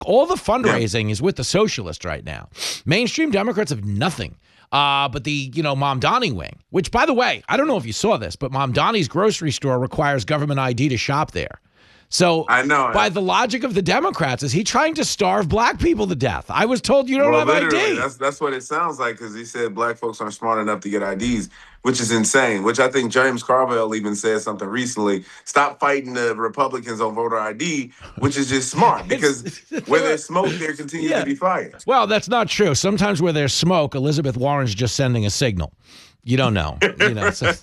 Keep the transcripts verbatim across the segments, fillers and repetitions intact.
All the fundraising yeah. is with the socialists right now. Mainstream Democrats have nothing. Uh, but the, you know, Mamdani wing, which, by the way, I don't know if you saw this, but Mamdani's grocery store requires government I D to shop there. So I know. By the logic of the Democrats, is he trying to starve black people to death? I was told you don't well, have I D. That's, that's what it sounds like, because he said black folks aren't smart enough to get I Ds, which is insane, which I think James Carville even said something recently. Stop fighting the Republicans on voter I D, which is just smart, because where there's smoke, there continues yeah. to be fire. Well, that's not true. Sometimes where there's smoke, Elizabeth Warren's just sending a signal. You don't know. You know. So,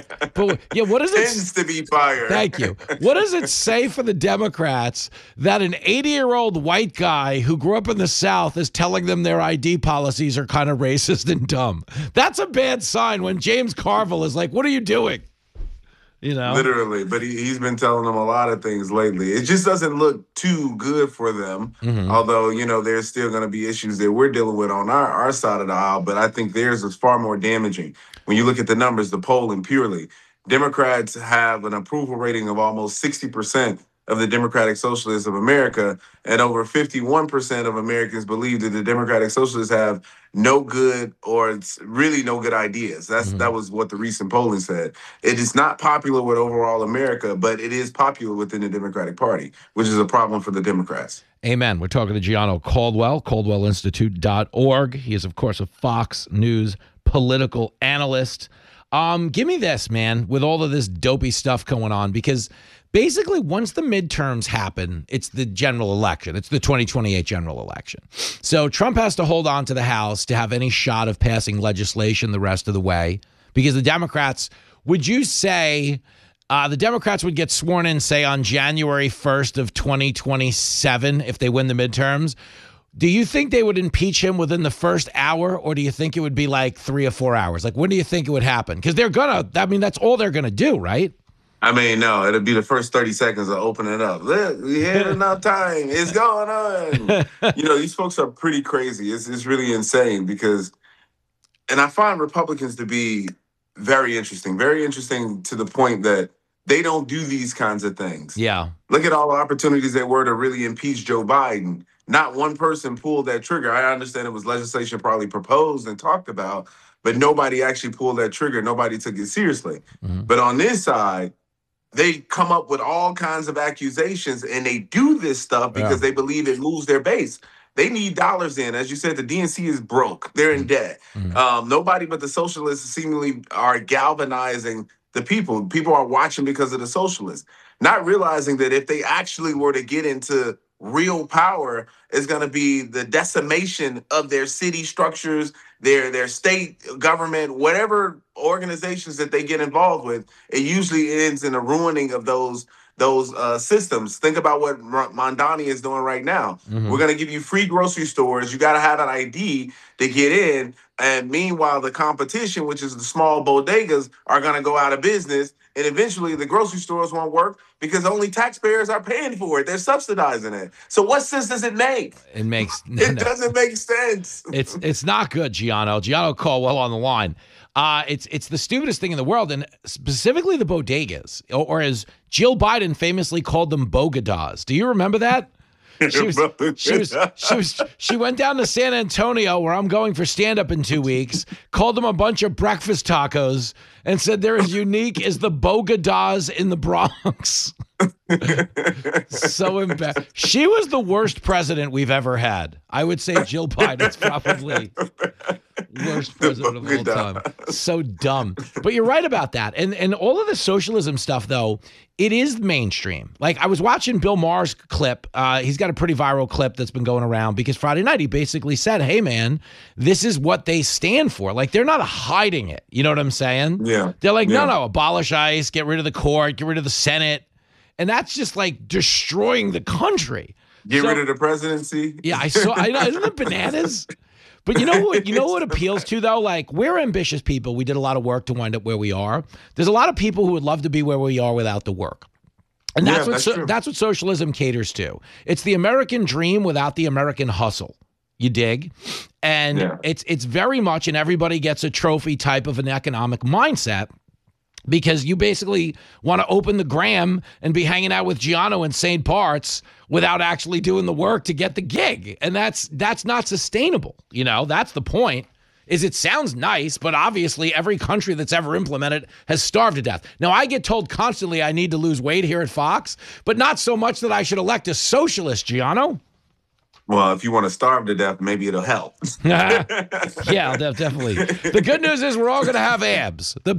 but yeah, what does it tends to be fire? Thank you. What does it say for the Democrats that an eighty-year-old white guy who grew up in the South is telling them their I D policies are kind of racist and dumb? That's a bad sign when James Carville is like, "What are you doing?" You know, literally. But he, he's been telling them a lot of things lately. It just doesn't look too good for them. Mm-hmm. Although, you know, there's still going to be issues that we're dealing with on our, our side of the aisle. But I think theirs is far more damaging. When you look at the numbers, the polling purely, Democrats have an approval rating of almost sixty percent of the Democratic Socialists of America, and over fifty-one percent of Americans believe that the Democratic Socialists have no good or it's really no good ideas. That's mm-hmm. That was what the recent polling said. It is not popular with overall America, but it is popular within the Democratic Party, which is a problem for the Democrats. Amen. We're talking to Gianno Caldwell, caldwell institute dot org. He is, of course, a Fox News political analyst. Um, give me this, man, with all of this dopey stuff going on, because basically, once the midterms happen, it's the general election. It's the twenty twenty-eight general election. So Trump has to hold on to the House to have any shot of passing legislation the rest of the way, because the Democrats, would you say uh, the Democrats would get sworn in, say, on January first of twenty twenty-seven if they win the midterms? Do you think they would impeach him within the first hour, or do you think it would be like three or four hours? Like, when do you think it would happen? Because they're going to, I mean, that's all they're going to do, right? I mean, no, it'll be the first thirty seconds of opening it up. Look, we had enough time. It's going on. You know, these folks are pretty crazy. It's, it's really insane because, and I find Republicans to be very interesting, very interesting to the point that they don't do these kinds of things. Yeah. Look at all the opportunities there were to really impeach Joe Biden. Not one person pulled that trigger. I understand it was legislation probably proposed and talked about, but nobody actually pulled that trigger. Nobody took it seriously. Mm-hmm. But on this side, they come up with all kinds of accusations, and they do this stuff because yeah. they believe it moves their base. They need dollars in. As you said, the D N C is broke. They're in debt. Mm-hmm. Um, nobody but the socialists seemingly are galvanizing the people. People are watching because of the socialists, not realizing that if they actually were to get into real power, is going to be the decimation of their city structures, their their state government, whatever organizations that they get involved with. It usually ends in a ruining of those those uh, systems. Think about what Mamdani is doing right now. Mm-hmm. We're going to give you free grocery stores. You got to have an I D to get in. And meanwhile, the competition, which is the small bodegas, are going to go out of business. And eventually the grocery stores won't work because only taxpayers are paying for it. They're subsidizing it. So what sense does it make? It makes no, it doesn't make sense. It's it's not good, Gianno. Gianno Caldwell on the line. Uh, it's it's the stupidest thing in the world, and specifically the bodegas, or, or as Jill Biden famously called them, bogadas. Do you remember that? She was, she was, she was, she went down to San Antonio, where I'm going for stand-up in two weeks, called them a bunch of breakfast tacos, and said they're as unique as the bogadas in the Bronx. So embarrassing. She was the worst president we've ever had. I would say Jill Biden's probably worst president of all time. So dumb. But you're right about that. And and all of the socialism stuff, though, it is mainstream. Like, I was watching Bill Maher's clip. Uh, he's got a pretty viral clip that's been going around because Friday night he basically said, hey, man, this is what they stand for. Like, they're not hiding it. You know what I'm saying? Yeah. They're like, yeah. no, no, abolish ICE, get rid of the court, get rid of the Senate. And that's just like destroying the country. Get so, rid of the presidency. Yeah, I saw. I know, isn't it bananas? But you know what? You know what appeals to, though? Like, we're ambitious people. We did a lot of work to wind up where we are. There's a lot of people who would love to be where we are without the work. And that's yeah, what that's, so, that's what socialism caters to. It's the American dream without the American hustle. You dig? And yeah. it's it's very much an everybody gets a trophy type of an economic mindset. because you basically want to open the gram and be hanging out with Gianno in Saint Bart's without actually doing the work to get the gig. And that's that's not sustainable. You know, that's the point. Is it sounds nice, but obviously every country that's ever implemented has starved to death. Now, I get told constantly I need to lose weight here at Fox, but not so much that I should elect a socialist, Gianno. Well, if you want to starve to death, maybe it'll help. Yeah, de- definitely. The good news is we're all going to have abs. The